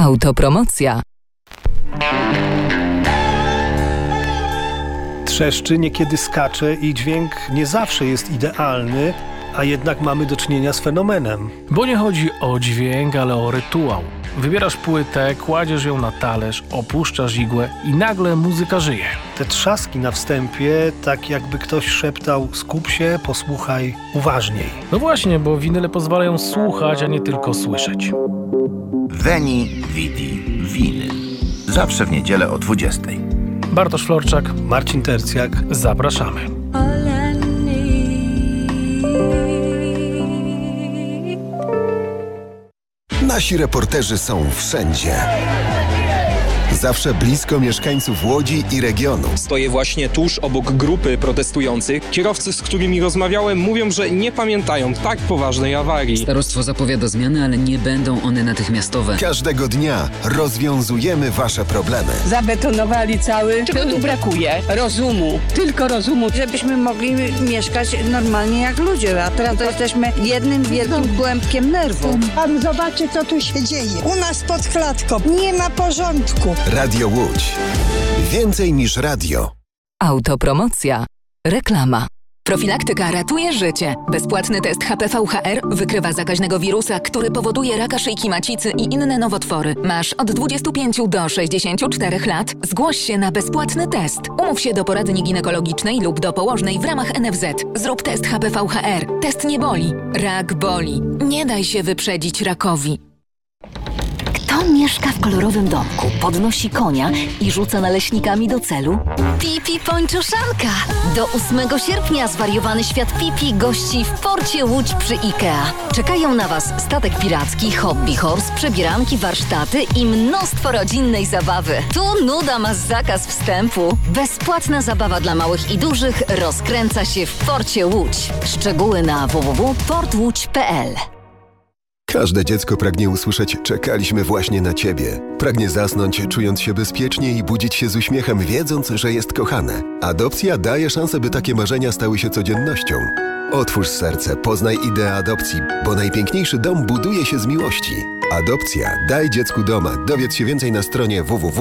Autopromocja. Trzeszczy, niekiedy skacze i dźwięk nie zawsze jest idealny, a jednak mamy do czynienia z fenomenem. Bo nie chodzi o dźwięk, ale o rytuał. Wybierasz płytę, kładziesz ją na talerz, opuszczasz igłę i nagle muzyka żyje. Te trzaski na wstępie, tak jakby ktoś szeptał: skup się, posłuchaj uważniej. No właśnie, bo winyle pozwalają słuchać, a nie tylko słyszeć. Veni, Vidi, Winyl. Zawsze w niedzielę o 20:00. Bartosz Florczak, Marcin Tercjak. Zapraszamy. Nasi reporterzy są wszędzie. Zawsze blisko mieszkańców Łodzi i regionu. Stoję właśnie tuż obok grupy protestujących. Kierowcy, z którymi rozmawiałem, mówią, że nie pamiętają tak poważnej awarii. Starostwo zapowiada zmiany, ale nie będą one natychmiastowe. Każdego dnia rozwiązujemy wasze problemy. Zabetonowali cały. Czego tu brakuje? Rozumu. Tylko rozumu. Żebyśmy mogli mieszkać normalnie jak ludzie, a teraz to jesteśmy jednym wielkim kłębkiem nerwów. Pan zobaczy, co tu się dzieje. U nas pod klatką nie ma porządku. Radio Łódź. Więcej niż radio. Autopromocja. Reklama. Profilaktyka ratuje życie. Bezpłatny test HPV-HR wykrywa zakaźnego wirusa, który powoduje raka szyjki macicy i inne nowotwory. Masz od 25 do 64 lat. Zgłoś się na bezpłatny test. Umów się do poradni ginekologicznej lub do położnej w ramach NFZ. Zrób test HPV-HR. Test nie boli. Rak boli. Nie daj się wyprzedzić rakowi. Kto mieszka w kolorowym domku, podnosi konia i rzuca naleśnikami do celu? Pipi Pończoszanka! Do 8 sierpnia zwariowany świat Pipi gości w porcie Łódź przy IKEA. Czekają na Was statek piracki, hobby horse, przebieranki, warsztaty i mnóstwo rodzinnej zabawy. Tu nuda ma zakaz wstępu. Bezpłatna zabawa dla małych i dużych rozkręca się w porcie Łódź. Szczegóły na www.portłódź.pl. Każde dziecko pragnie usłyszeć: czekaliśmy właśnie na ciebie. Pragnie zasnąć, czując się bezpiecznie i budzić się z uśmiechem, wiedząc, że jest kochane. Adopcja daje szansę, by takie marzenia stały się codziennością. Otwórz serce, poznaj ideę adopcji, bo najpiękniejszy dom buduje się z miłości. Adopcja. Daj dziecku doma. Dowiedz się więcej na stronie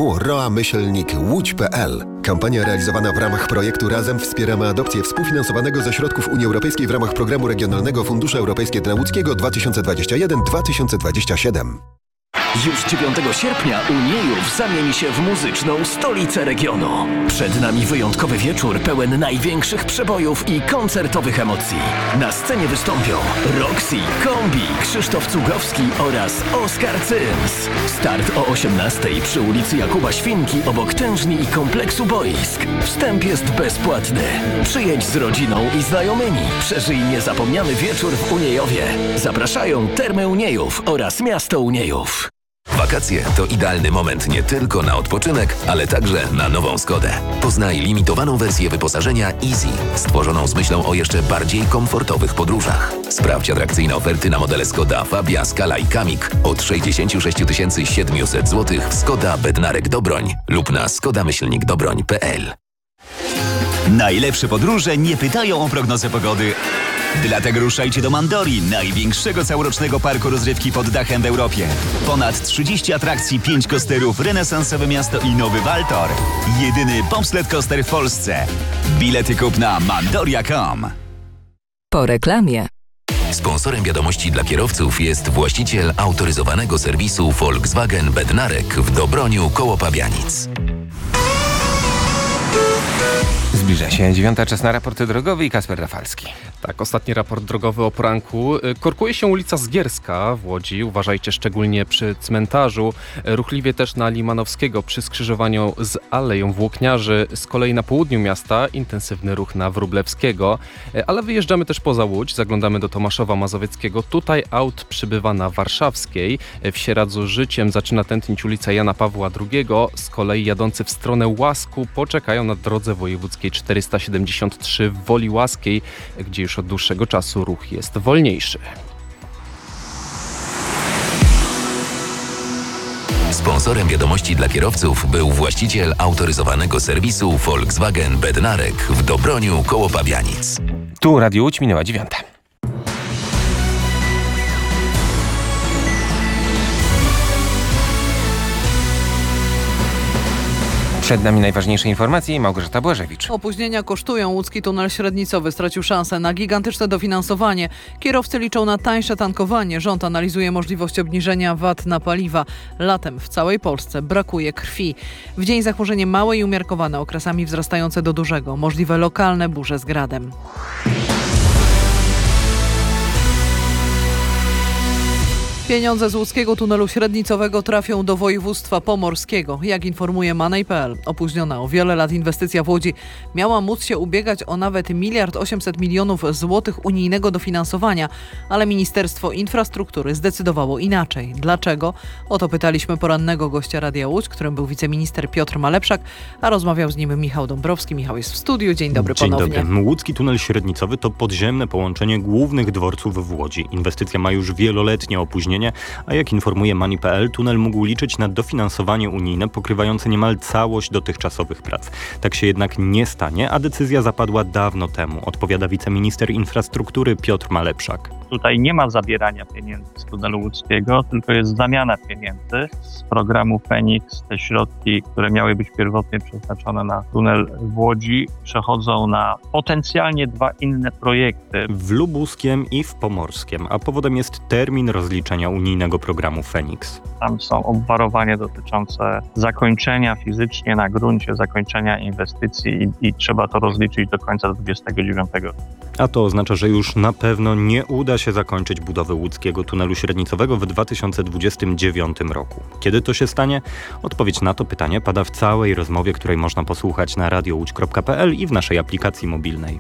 www.roa-łódź.pl. Kampania realizowana w ramach projektu Razem wspieramy adopcję, współfinansowanego ze środków Unii Europejskiej w ramach Programu Regionalnego Funduszu Europejskiego dla Łódzkiego 2021-2027. Już 9 sierpnia Uniejów zamieni się w muzyczną stolicę regionu. Przed nami wyjątkowy wieczór pełen największych przebojów i koncertowych emocji. Na scenie wystąpią Roxy, Kombi, Krzysztof Cugowski oraz Oskar Cyms. Start o 18:00 przy ulicy Jakuba Świnki obok tężni i kompleksu boisk. Wstęp jest bezpłatny. Przyjedź z rodziną i znajomymi. Przeżyj niezapomniany wieczór w Uniejowie. Zapraszają Termy Uniejów oraz Miasto Uniejów. Wakacje to idealny moment nie tylko na odpoczynek, ale także na nową Skodę. Poznaj limitowaną wersję wyposażenia Easy, stworzoną z myślą o jeszcze bardziej komfortowych podróżach. Sprawdź atrakcyjne oferty na modele Skoda Fabia, Scala i Kamik od 66 700 zł w Skoda Bednarek Dobroń lub na skoda-dobroń.pl. Najlepsze podróże nie pytają o prognozę pogody. Dlatego ruszajcie do Mandori, największego całorocznego parku rozrywki pod dachem w Europie. Ponad 30 atrakcji, 5 coasterów, renesansowe miasto i nowy Waltor. Jedyny bobsled coaster w Polsce. Bilety kup na mandoria.com. Po reklamie. Sponsorem wiadomości dla kierowców jest właściciel autoryzowanego serwisu Volkswagen Bednarek w Dobroniu koło Pabianic. Zbliża się 9:00, czas na raporty drogowe i Kasper Rafalski. Tak, ostatni raport drogowy o poranku. Korkuje się ulica Zgierska w Łodzi. Uważajcie szczególnie przy cmentarzu. Ruchliwie też na Limanowskiego przy skrzyżowaniu z Aleją Włókniarzy. Z kolei na południu miasta intensywny ruch na Wróblewskiego. Ale wyjeżdżamy też poza Łódź. Zaglądamy do Tomaszowa Mazowieckiego. Tutaj aut przybywa na Warszawskiej. W Sieradzu-Życiem zaczyna tętnić ulica Jana Pawła II. Z kolei jadący w stronę Łasku poczekają na drodze wojewódzkiej 473 w Woli Łaskiej, gdzie już od dłuższego czasu ruch jest wolniejszy. Sponsorem wiadomości dla kierowców był właściciel autoryzowanego serwisu Volkswagen Bednarek w Dobroniu koło Pabianic. Tu Radio Łódź, minęła 9:00. Przed nami najważniejsze informacje i Małgorzata Błażewicz. Opóźnienia kosztują. Łódzki tunel średnicowy stracił szansę na gigantyczne dofinansowanie. Kierowcy liczą na tańsze tankowanie. Rząd analizuje możliwość obniżenia VAT na paliwa. Latem w całej Polsce brakuje krwi. W dzień zachmurzenie małe i umiarkowane, okresami wzrastające do dużego. Możliwe lokalne burze z gradem. Pieniądze z łódzkiego tunelu średnicowego trafią do województwa pomorskiego. Jak informuje Money.pl, opóźniona o wiele lat inwestycja w Łodzi miała móc się ubiegać o nawet 1,8 mld złotych unijnego dofinansowania, ale Ministerstwo Infrastruktury zdecydowało inaczej. Dlaczego? O to pytaliśmy porannego gościa Radia Łódź, którym był wiceminister Piotr Malepszak, a rozmawiał z nim Michał Dąbrowski. Michał jest w studiu. Dzień dobry ponownie. Dzień dobry. Łódzki tunel średnicowy to podziemne połączenie głównych dworców w Łodzi. Inwestycja ma już wieloletnie opóźnienie, a jak informuje Money.pl, tunel mógł liczyć na dofinansowanie unijne pokrywające niemal całość dotychczasowych prac. Tak się jednak nie stanie, a decyzja zapadła dawno temu, odpowiada wiceminister infrastruktury Piotr Malepszak. Tutaj nie ma zabierania pieniędzy z tunelu łódzkiego, tylko jest zamiana pieniędzy z programu Feniks. Te środki, które miały być pierwotnie przeznaczone na tunel w Łodzi, przechodzą na potencjalnie 2 inne projekty. W Lubuskiem i w Pomorskiem, a powodem jest termin rozliczenia unijnego programu Feniks. Tam są obwarowania dotyczące zakończenia fizycznie na gruncie, zakończenia inwestycji i trzeba to rozliczyć do końca 2029. A to oznacza, że już na pewno nie uda się zakończyć budowy łódzkiego tunelu średnicowego w 2029 roku. Kiedy to się stanie? Odpowiedź na to pytanie pada w całej rozmowie, której można posłuchać na radiołódź.pl i w naszej aplikacji mobilnej.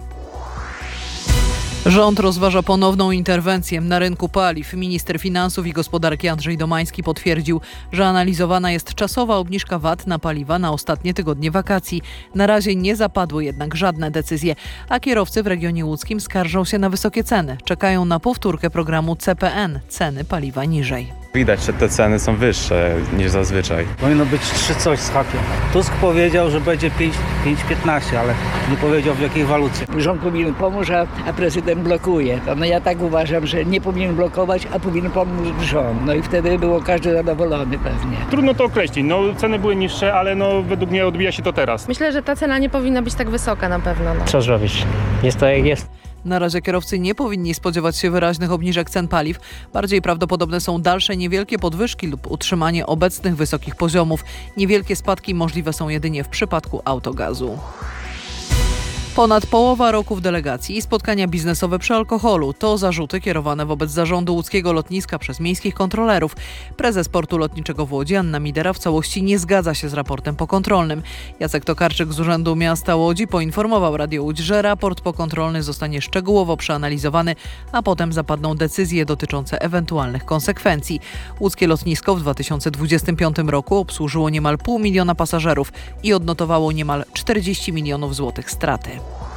Rząd rozważa ponowną interwencję na rynku paliw. Minister Finansów i Gospodarki Andrzej Domański potwierdził, że analizowana jest czasowa obniżka VAT na paliwa na ostatnie tygodnie wakacji. Na razie nie zapadły jednak żadne decyzje, a kierowcy w regionie łódzkim skarżą się na wysokie ceny. Czekają na powtórkę programu CPN. Ceny paliwa niżej. Widać, że te ceny są wyższe niż zazwyczaj. Powinno być 3 coś z hakiem. Tusk powiedział, że będzie 5,15, ale nie powiedział w jakiej walucie. Rząd powinien pomóc, a prezydent blokuje. No ja tak uważam, że nie powinien blokować, a powinien pomóc rząd. No i wtedy było każdy zadowolony pewnie. Trudno to określić. Ceny były niższe, ale według mnie odbija się to teraz. Myślę, że ta cena nie powinna być tak wysoka na pewno. Co zrobić? Jest to jak jest. Na razie kierowcy nie powinni spodziewać się wyraźnych obniżek cen paliw. Bardziej prawdopodobne są dalsze niewielkie podwyżki lub utrzymanie obecnych wysokich poziomów. Niewielkie spadki możliwe są jedynie w przypadku autogazu. Ponad połowa roku w delegacji i spotkania biznesowe przy alkoholu to zarzuty kierowane wobec zarządu łódzkiego lotniska przez miejskich kontrolerów. Prezes Portu Lotniczego w Łodzi Anna Midera w całości nie zgadza się z raportem pokontrolnym. Jacek Tokarczyk z Urzędu Miasta Łodzi poinformował Radio Łódź, że raport pokontrolny zostanie szczegółowo przeanalizowany, a potem zapadną decyzje dotyczące ewentualnych konsekwencji. Łódzkie lotnisko w 2025 roku obsłużyło niemal 500 000 pasażerów i odnotowało niemal 40 milionów złotych straty.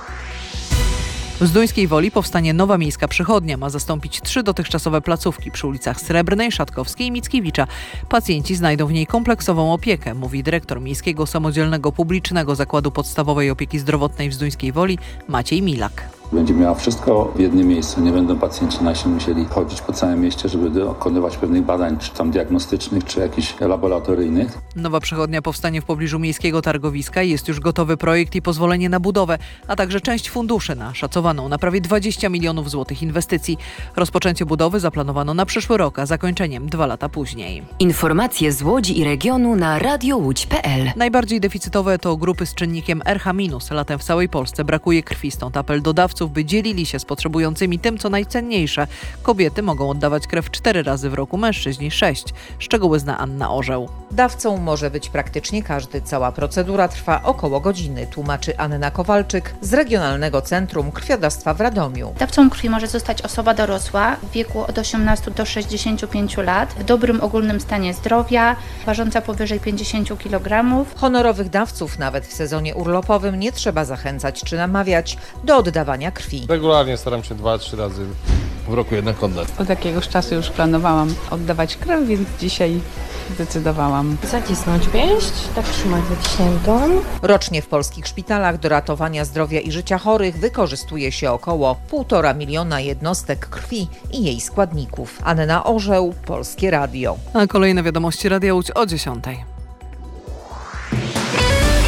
W Zduńskiej Woli powstanie nowa miejska przychodnia. Ma zastąpić 3 dotychczasowe placówki przy ulicach Srebrnej, Szatkowskiej i Mickiewicza. Pacjenci znajdą w niej kompleksową opiekę, mówi dyrektor Miejskiego Samodzielnego Publicznego Zakładu Podstawowej Opieki Zdrowotnej w Zduńskiej Woli Maciej Milak. Będzie miała wszystko w jednym miejscu. Nie będą pacjenci nasi musieli chodzić po całym mieście, żeby dokonywać pewnych badań, czy tam diagnostycznych, czy jakichś laboratoryjnych. Nowa przychodnia powstanie w pobliżu miejskiego targowiska. Jest już gotowy projekt i pozwolenie na budowę, a także część funduszy na szacowaną na prawie 20 milionów złotych inwestycji. Rozpoczęcie budowy zaplanowano na przyszły rok, a zakończeniem 2 lata później. Informacje z Łodzi i regionu na radiołódź.pl. Najbardziej deficytowe to grupy z czynnikiem RH-. Latem w całej Polsce brakuje krwi, stąd apel do dawców, by dzielili się z potrzebującymi tym, co najcenniejsze. Kobiety mogą oddawać krew 4 razy w roku, mężczyźni 6. Szczegóły zna Anna Orzeł. Dawcą może być praktycznie każdy. Cała procedura trwa około godziny, tłumaczy Anna Kowalczyk z Regionalnego Centrum Krwiodawstwa w Radomiu. Dawcą krwi może zostać osoba dorosła w wieku od 18 do 65 lat, w dobrym ogólnym stanie zdrowia, ważąca powyżej 50 kg. Honorowych dawców nawet w sezonie urlopowym nie trzeba zachęcać czy namawiać do oddawania krwi. Regularnie staram się 2-3 razy w roku jednak oddać. Od jakiegoś czasu już planowałam oddawać krew, więc dzisiaj zdecydowałam. Zacisnąć pięść, tak trzymać zaciśniętą. Rocznie w polskich szpitalach do ratowania zdrowia i życia chorych wykorzystuje się około 1,5 miliona jednostek krwi i jej składników. Anna Orzeł, Polskie Radio. A kolejne wiadomości Radia Łódź o 10:00.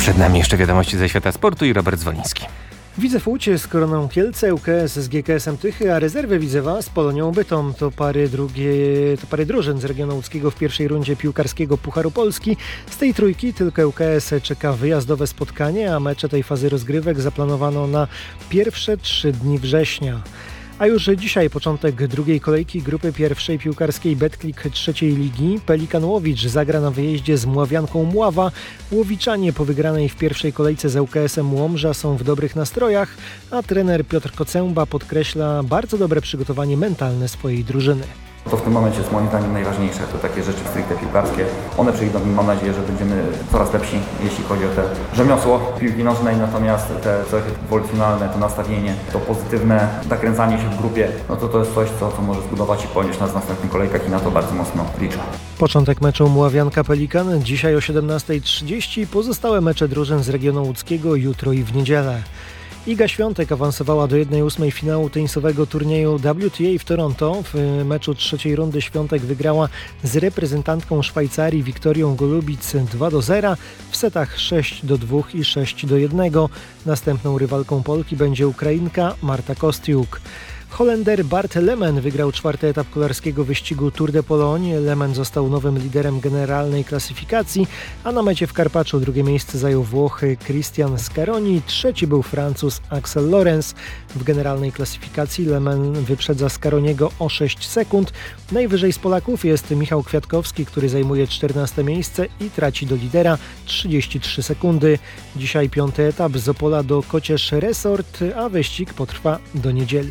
Przed nami jeszcze wiadomości ze świata sportu i Robert Zwoliński. Widzew Łódź z Koroną Kielce, ŁKS z GKS-em Tychy, a rezerwy Widzewa z Polonią Bytom. To pary drużyn z regionu łódzkiego w pierwszej rundzie piłkarskiego Pucharu Polski. Z tej trójki tylko ŁKS czeka wyjazdowe spotkanie, a mecze tej fazy rozgrywek zaplanowano na pierwsze 3 dni września. A już dzisiaj początek drugiej kolejki grupy pierwszej piłkarskiej Betclic trzeciej ligi. Pelikan Łowicz zagra na wyjeździe z Mławianką Mława. Łowiczanie po wygranej w pierwszej kolejce z ŁKS-em Łomża są w dobrych nastrojach, a trener Piotr Kocęba podkreśla bardzo dobre przygotowanie mentalne swojej drużyny. To w tym momencie jest moim zdaniem najważniejsze, to takie rzeczy stricte piłkarskie. One przyjdą i mam nadzieję, że będziemy coraz lepsi, jeśli chodzi o te rzemiosło piłki nożnej, natomiast te cechy ewolucjonalne, to nastawienie, to pozytywne zakręcanie się w grupie, no to jest coś, co może zbudować i ponieść nas w następnych kolejkach i na to bardzo mocno liczę. Początek meczu Mławianka-Pelikan dzisiaj o 17:30, pozostałe mecze drużyn z regionu łódzkiego jutro i w niedzielę. Iga Świątek awansowała do 1/8 finału tenisowego turnieju WTA w Toronto. W meczu trzeciej rundy Świątek wygrała z reprezentantką Szwajcarii Wiktorią Golubic 2-0 w setach 6-2 i 6-1. Następną rywalką Polki będzie Ukrainka Marta Kostiuk. Holender Bart Lemen wygrał 4. etap kolarskiego wyścigu Tour de Pologne. Lemen został nowym liderem generalnej klasyfikacji, a na mecie w Karpaczu 2. miejsce zajął Włoch Christian Scaroni, 3. był Francuz Axel Lorenz. W generalnej klasyfikacji Lemen wyprzedza Scaroniego o 6 sekund. Najwyżej z Polaków jest Michał Kwiatkowski, który zajmuje 14. miejsce i traci do lidera 33 sekundy. Dzisiaj 5. etap z Opola do Kocież Resort, a wyścig potrwa do niedzieli.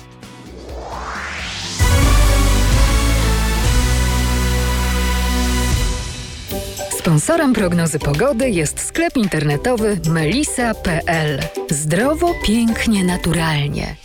Sponsorem prognozy pogody jest sklep internetowy melisa.pl. Zdrowo, pięknie, naturalnie.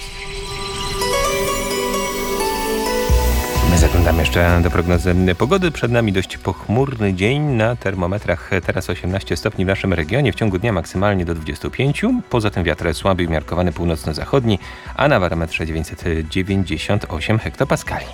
My zaglądamy jeszcze do prognozy pogody. Przed nami dość pochmurny dzień. Na termometrach teraz 18 stopni w naszym regionie. W ciągu dnia maksymalnie do 25. Poza tym wiatr słaby i umiarkowany północno-zachodni, a na barometrze 998 hektopaskali.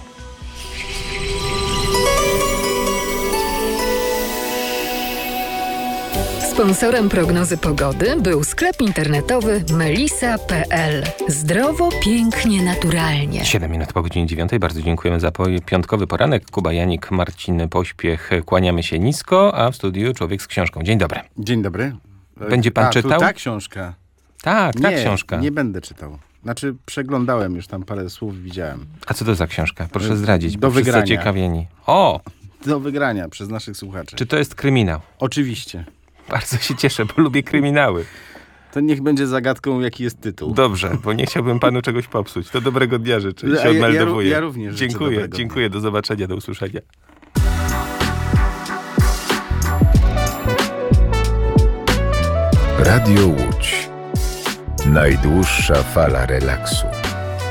Sponsorem prognozy pogody był sklep internetowy melisa.pl. Zdrowo, pięknie, naturalnie. 7 minut po godzinie 9. Bardzo dziękujemy za piątkowy poranek. Kuba Janik, Marcin Pośpiech. Kłaniamy się nisko, a w studiu człowiek z książką. Dzień dobry. Dzień dobry. Będzie pan czytał? Ta książka. Tak, ta książka. Nie będę czytał. Znaczy przeglądałem, już tam parę słów widziałem. A co to za książka? Proszę zdradzić, do bo wszyscy wygrania. zaciekawieni. O! Do wygrania przez naszych słuchaczy. Czy to jest kryminał? Oczywiście. Bardzo się cieszę, bo lubię kryminały. To niech będzie zagadką, jaki jest tytuł. Dobrze, bo nie chciałbym panu czegoś popsuć. To dobrego dnia życzę. Się odmeldowuję. Ja również życzę dziękuję. dnia. Do zobaczenia, do usłyszenia. Radio Łódź. Najdłuższa fala relaksu.